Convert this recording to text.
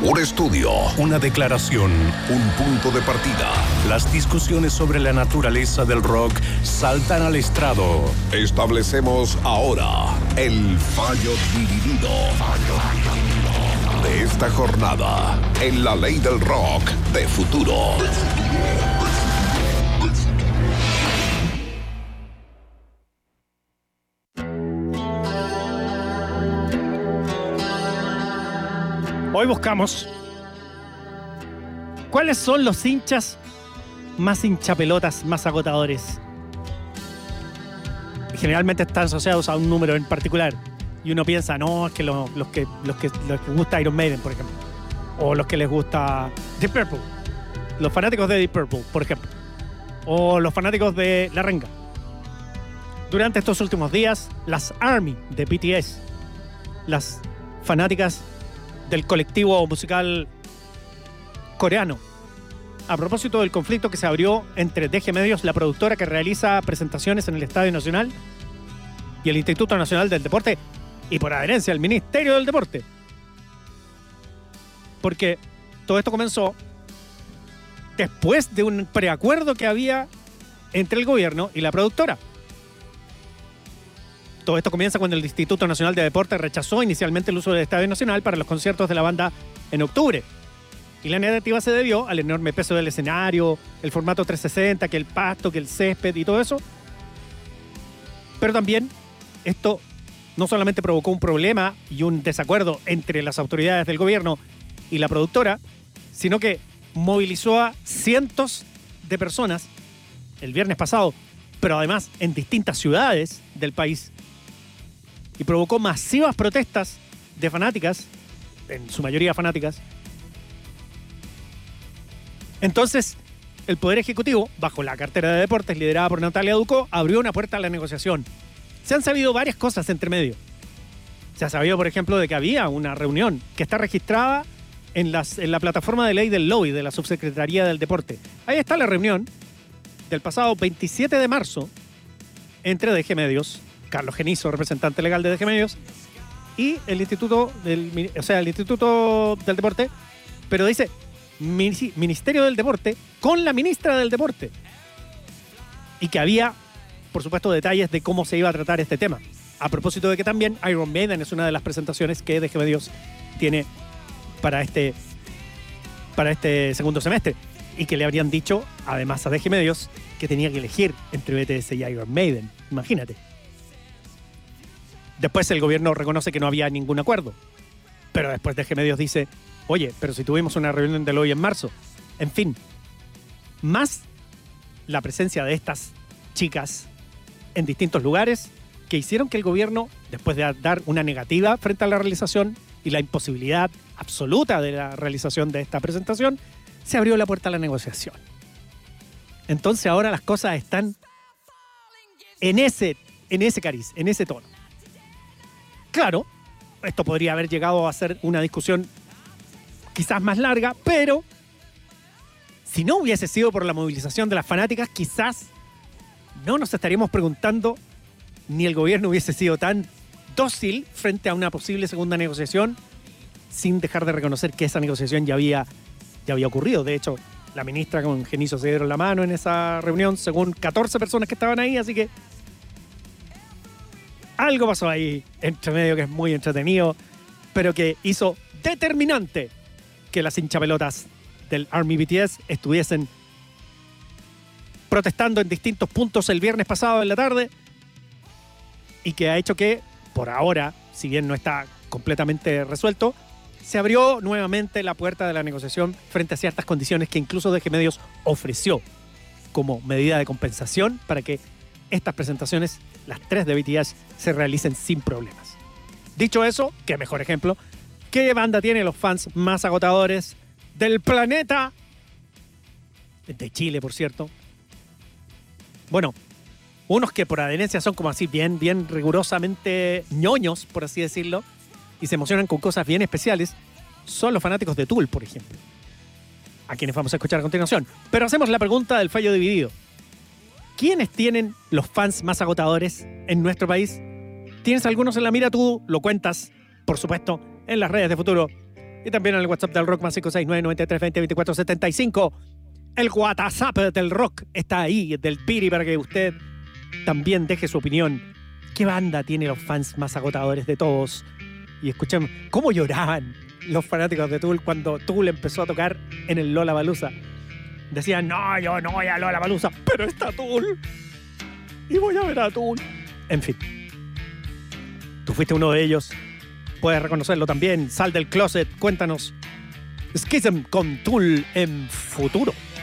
Un estudio, una declaración, un punto de partida. Las discusiones sobre la naturaleza del rock saltan al estrado. Establecemos ahora el fallo dividido de esta jornada en la ley del rock de futuro. Hoy buscamos cuáles son los hinchas más hinchapelotas, más agotadores. Generalmente están asociados a un número en particular. Y uno piensa, no, es que los que gusta Iron Maiden, por ejemplo. O los que les gusta Deep Purple. Los fanáticos de Deep Purple, por ejemplo. O los fanáticos de La Renga. Durante estos últimos días, las ARMY de BTS, las fanáticas del colectivo musical coreano, a propósito del conflicto que se abrió entre DG Medios, la productora que realiza presentaciones en el Estadio Nacional, y el Instituto Nacional del Deporte, y por adherencia el Ministerio del Deporte. Porque todo esto comenzó después de un preacuerdo que había entre el gobierno y la productora. Todo esto comienza cuando el Instituto Nacional de Deporte rechazó inicialmente el uso del Estadio Nacional para los conciertos de la banda en octubre. Y la negativa se debió al enorme peso del escenario, el formato 360, que el pasto, que el césped y todo eso. Pero también esto no solamente provocó un problema y un desacuerdo entre las autoridades del gobierno y la productora, sino que movilizó a cientos de personas el viernes pasado, pero además en distintas ciudades del país, y provocó masivas protestas de fanáticas, en su mayoría fanáticas. Entonces, el Poder Ejecutivo, bajo la cartera de Deportes liderada por Natalia Ducó, abrió una puerta a la negociación. Se han sabido varias cosas entre medio. Se ha sabido, por ejemplo, de que había una reunión que está registrada en la plataforma de ley del lobby de la Subsecretaría del Deporte. Ahí está la reunión del pasado 27 de marzo entre DG Medios, Carlos Genizo, representante legal de DG Medios, y el Instituto del Deporte, pero dice Ministerio del Deporte con la ministra del Deporte. Y que había, por supuesto, detalles de cómo se iba a tratar este tema. A propósito de que también Iron Maiden es una de las presentaciones que DG Medios tiene para este segundo semestre. Y que le habrían dicho, además a DG Medios, que tenía que elegir entre BTS y Iron Maiden. Imagínate. Después el gobierno reconoce que no había ningún acuerdo. Pero después DG Medios dice, oye, pero si tuvimos una reunión del hoy en marzo. En fin, más la presencia de estas chicas en distintos lugares que hicieron que el gobierno, después de dar una negativa frente a la realización y la imposibilidad absoluta de la realización de esta presentación, se abrió la puerta a la negociación. Entonces ahora las cosas están en ese cariz, en ese tono. Claro, esto podría haber llegado a ser una discusión quizás más larga, pero si no hubiese sido por la movilización de las fanáticas, quizás no nos estaríamos preguntando, ni el gobierno hubiese sido tan dócil frente a una posible segunda negociación, sin dejar de reconocer que esa negociación ya había ocurrido. De hecho, la ministra con Genizo se dieron la mano en esa reunión, según 14 personas que estaban ahí, así que algo pasó ahí entre medio que es muy entretenido, pero que hizo determinante que las hinchapelotas del ARMY BTS estuviesen protestando en distintos puntos el viernes pasado en la tarde, y que ha hecho que, por ahora, si bien no está completamente resuelto, se abrió nuevamente la puerta de la negociación frente a ciertas condiciones que incluso DG Medios ofreció como medida de compensación para que estas presentaciones, las 3 de BTS, se realicen sin problemas. Dicho eso, qué mejor ejemplo, ¿qué banda tiene los fans más agotadores del planeta? De Chile, por cierto. Bueno, unos que por adherencia son como así bien rigurosamente ñoños, por así decirlo, y se emocionan con cosas bien especiales, son los fanáticos de Tool, por ejemplo, a quienes vamos a escuchar a continuación. Pero hacemos la pregunta del fallo dividido. ¿Quiénes tienen los fans más agotadores en nuestro país? ¿Tienes algunos en la mira? Tú lo cuentas, por supuesto, en las redes de Futuro Y también en el WhatsApp del rock más 569-9320-2475. El WhatsApp del rock está ahí, del Piri, para que usted también deje su opinión. ¿Qué banda tiene los fans más agotadores de todos? Y escuchemos cómo lloraban los fanáticos de Tool cuando Tool empezó a tocar en el Lollapalooza. Decían, no, yo no voy a Lollapalooza, pero está Tool. Y voy a ver a Tool. En fin. Tú fuiste uno de ellos. Puedes reconocerlo también. Sal del closet. Cuéntanos. Schism con Tool en futuro.